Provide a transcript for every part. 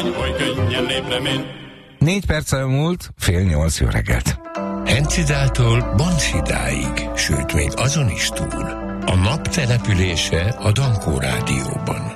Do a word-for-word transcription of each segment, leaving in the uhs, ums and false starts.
Négy perc elmúlt, fél nyolc, jó reggelt. Hencidától Banszidáig, sőt még azon is túl. A nap települése a Dankó Rádióban.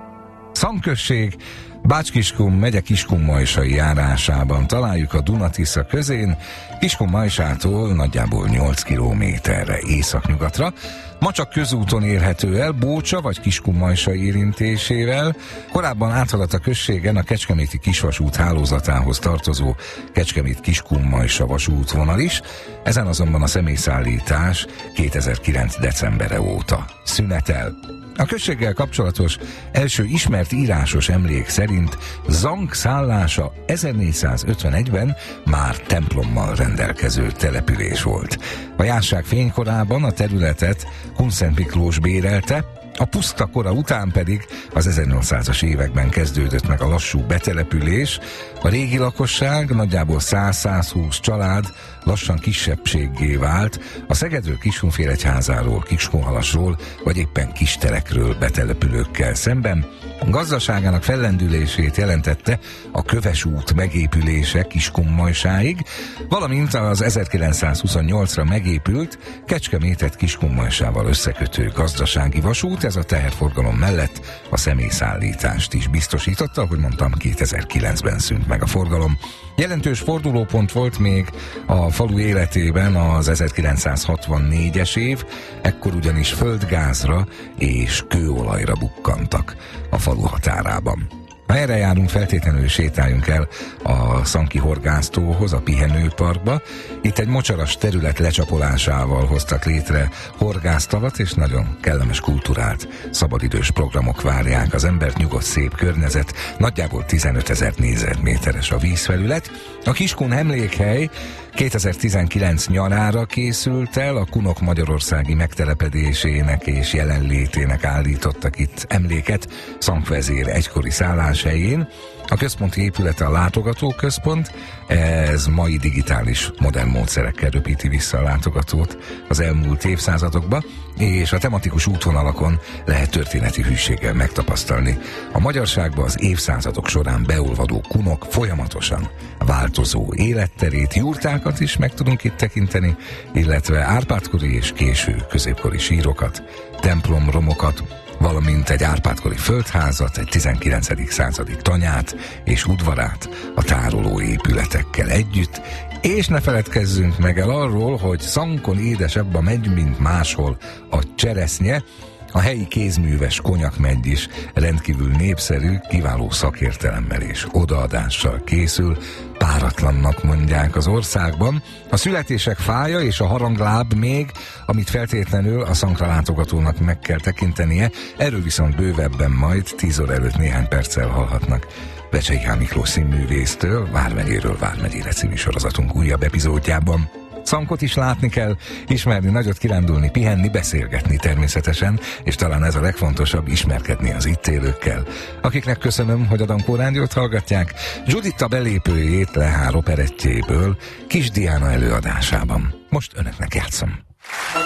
Szanközség, Bács-Kiskun megye Kiskunmajsai járásában találjuk a Duna-Tisza közén, Kiskunmajsától nagyjából nyolc kilométerre északnyugatra. Ma csak közúton érhető el, Bócsa vagy Kiskunmajsa érintésével. Korábban áthaladt a községen a kecskeméti kisvasút hálózatához tartozó Kecskemét-Kiskunmajsa vasútvonal is, ezen azonban a személyszállítás kétezer-kilenc decembere óta szünetel. A községgel kapcsolatos első ismert írásos emlék szerint Zank szállása ezernégyszázötvenegyben már templommal rendelkező település volt. A járság fénykorában a területet Kunszent Miklós bérelte, a puszta kora után pedig az ezernyolcszázas években kezdődött meg a lassú betelepülés. A régi lakosság, nagyjából száz-százhúsz család lassan kisebbséggé vált, a Szegedről, Kiskunfélegyházáról, Kiskunhalasról vagy éppen Kisterekről betelepülőkkel szemben. A gazdaságának fellendülését jelentette a Köves út megépülése Kiskunmajsáig, valamint az ezerkilencszázhuszonnyolcra megépült Kecskemétet Kiskunmajsával összekötő gazdasági vasút. Ez a teherforgalom mellett a személyszállítást is biztosította, ahogy mondtam, kétezer-kilencben szűnt meg a forgalom. Jelentős fordulópont volt még a falu életében az ezerkilencszázhatvannégyes év, ekkor ugyanis földgázra és kőolajra bukkantak a falu határában. Ha erre járunk, feltétlenül sétáljunk el a Szanki horgásztóhoz, a pihenőparkba. Itt egy mocsaras terület lecsapolásával hoztak létre horgásztavat, és nagyon kellemes, kulturált, szabadidős programok várják az embert, nyugodt, szép környezet, nagyjából tizenötezer négyzetméteres a vízfelület. A Kiskun emlékhely kétezer-tizenkilenc nyarára készült el, a kunok magyarországi megtelepedésének és jelenlétének állítottak itt emléket Szankvezér egykori szálláshelyén. A központi épülete a látogatóközpont, ez mai digitális modern módszerekkel röpíti vissza a látogatót az elmúlt évszázadokba, és a tematikus útvonalakon lehet történeti hűséggel megtapasztalni a magyarságba az évszázadok során beolvadó kunok folyamatosan változó életterét, jurtákat is meg tudunk itt tekinteni, illetve árpádkori és késő középkori sírokat, templomromokat, valamint egy árpádkori földházat, egy tizenkilencedik századi tanyát és udvarát a tároló épületekkel együtt, és ne feledkezzünk meg el arról, hogy Szankon édesebb a megy, mint máshol a cseresznye. A helyi kézműves konyakmegy is rendkívül népszerű, kiváló szakértelemmel és odaadással készül, páratlannak mondják az országban. A születések fája és a harangláb még, amit feltétlenül a Szankra látogatónak meg kell tekintenie, erről viszont bővebben majd tíz óra előtt néhány perccel hallhatnak Vecsei H. Miklós színművésztől, Vármegyéről Vármegyére című sorozatunk újabb epizódjában. Szankot is látni kell, ismerni, nagyot kirándulni, pihenni, beszélgetni természetesen, és talán ez a legfontosabb, ismerkedni az itt élőkkel. Akiknek köszönöm, hogy a Dankó Rádiót hallgatják, Giuditta belépőjét Lehár operettjéből Kis Diana előadásában. Most önöknek játszom.